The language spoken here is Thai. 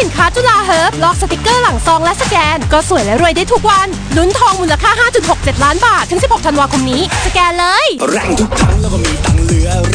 สินค้าจุฬาเฮิร์บลอกสติกเกอร์หลังซองและสแกนก็สวยและรวยได้ทุกวันลุ้นทองมูลค่า 5.67 ล้านบาทถึง 16 ธันวาคมนี้สแกนเลยแรงทุกครั้งแล้วก็มีตังเหลือ